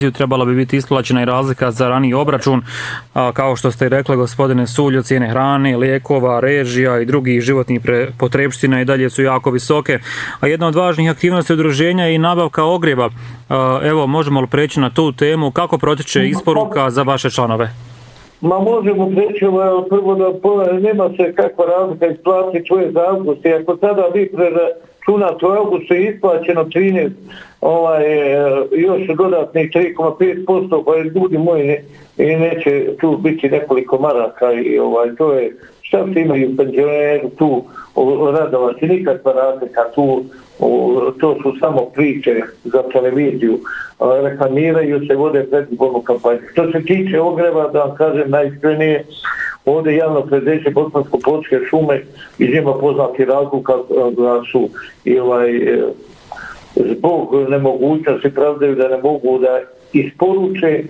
trebala bi biti isplaćena i razlika za raniji obračun, kao što ste i rekli, gospodine Suljo, cijene hrane, lijekova, režija i drugih životnih potrepština i dalje su jako visoke. A jedna od važnih aktivnosti udruženja je i nabavka ogrijeva. Evo, možemo li preći na tu temu? Kako protiče isporuka za vaše članove? Ma možemo preći, prvo da nema se kakva razlika isplati tvoje za avgust. I ako sada vi preračunate u avgustu je isplaćeno 13, još dodatnih 3,5%, pa ljudi moji neće tu biti nekoliko maraka i to je šta se imaju penzioneri tu radovati, nikakva razlika tu, to su samo priče za televiziju, reklamiraju se, vode predizbornu kampanju. Što se tiče ogreva, da vam kažem najiskrenije, ovdje javno preduzeće Bosansko-Poljske šume iz njima poznati razlog da su zbog nemogućnosti pravdaju da ne mogu da isporuče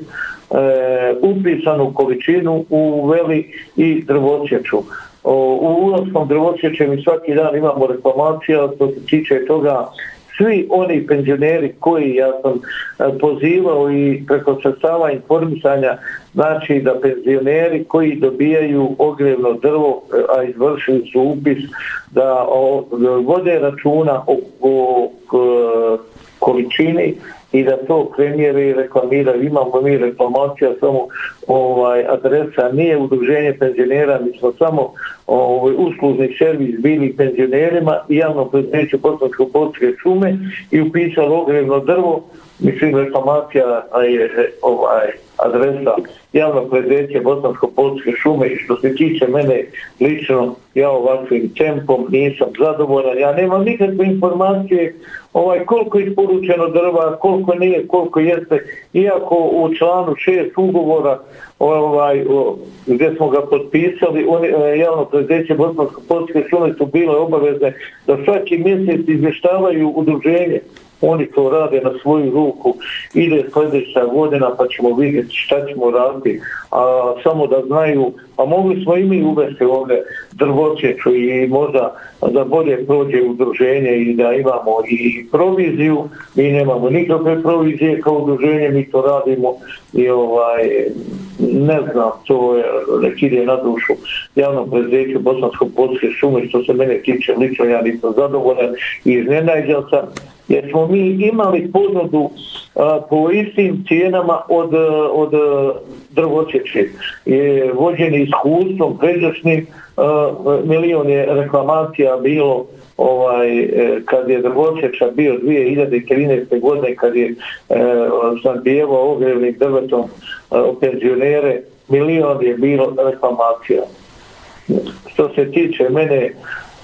upisanu količinu u Veli i Drvosječu. U Ulavskom Drvosječe mi svaki dan imamo reklamacija, što se tiče toga svi oni penzioneri koji ja sam pozivao i preko sredstava informisanja, znači da penzioneri koji dobijaju ogrjevno drvo, a izvršili su upis, da vode računa o količini i da to premijeri i reklamiraju. Imamo mi reklamacija, samo adresa nije udruženje penzionera, mi smo samo uslužni servis bili penzionerima i javno preduzeće Bosansko-Poljske šume i upisali ogrjevno drvo. Mislim, reklamacija je adresa javno preduzeće Bosansko-Poljske šume i što se tiče mene lično, ja ovakvim tempom nisam zadovoljan. Ja nemam nikakve informacije koliko je isporučeno drva, koliko nije, koliko jeste, iako u članu 6 ugovora gdje smo ga potpisali, javno preduzeće Bosansko-Poljske šume su bile obavezne da svaki mjesec izvještavaju udruženje. Oni to rade na svoju ruku, ide sljedeća godina pa ćemo vidjeti šta ćemo raditi, a samo da znaju, a mogli smo i mi uvesti ovdje Drvosječu i možda da bolje prođe udruženje i da imamo i proviziju. Mi nemamo nikakve provizije kao udruženje, mi to radimo i ne znam, to je nek ide na dušu javnom preduzeću Bosansko-Poljske šume. Što se mene tiče lično, ja nisam zadovoljan i iznenađen sam, jer smo mi imali ponudu po istim cijenama od Drvosječe. Je vođeni iskustvom pređašnjim, milion je reklamacija bilo kad je Drvosječa bio 2013. godine, kad je snabdijevao ogrjevnim drvetom penzionere, milion je bilo reklamacija. Što se tiče mene,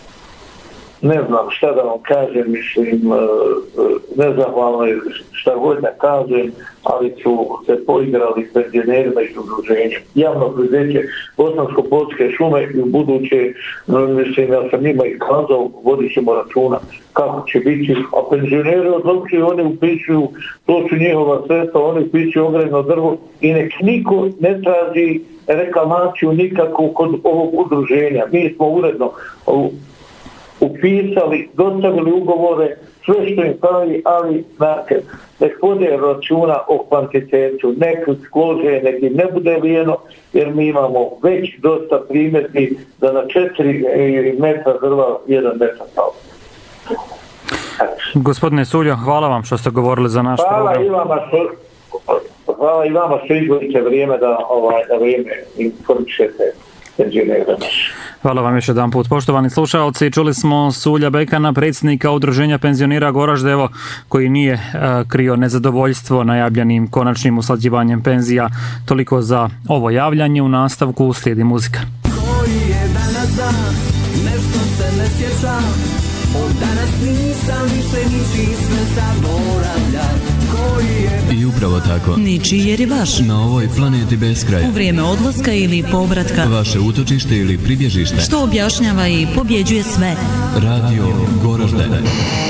ne znam šta da vam kažem, mislim, nezahvalno je šta god da kažem, ali su se poigrali s penzionerima i udruženjem. Javno preduzeće Bosansko-Poljske šume i u buduće, mislim, ja sam njima i kazao, vodit ćemo računa kako će biti, a penzioneri odlučuju, oni upisuju, to su njihova sredstva, oni upisuju ogrjevno drvo i nek niko ne traži reklamaciju nikakvu kod ovog udruženja. Mi smo uredno upisali, dostavili ugovore, sve što im pravi, ali znate, nek vode računa o kvantitetu, nek sklože, nek im ne bude lijeno, jer mi imamo već dosta primjetni da na 4 metra drva 1 metar pao. Gospodine Suljo, hvala vam što ste govorili za naš program. Hvala i vama što izvodite vrijeme da vrijeme informišete penzionera. Hvala vam još jedan put. Poštovani slušalci, čuli smo Sulja Bekana, predsjednika Udruženja penzionera Goražde, koji nije krio nezadovoljstvo najavljenim konačnim usklađivanjem penzija. Toliko za ovo javljanje. U nastavku slijedi muzika. Koji je danas dan, nešto se ne sjećam, od danas nisam više ničiji, sve zaboravljam. I upravo tako. Ničiji jer je vaš. Na ovoj planeti bez kraja. U vrijeme odlaska ili povratka. Vaše utočište ili pribježište. Što objašnjava i pobjeđuje sve. Radio Goražde.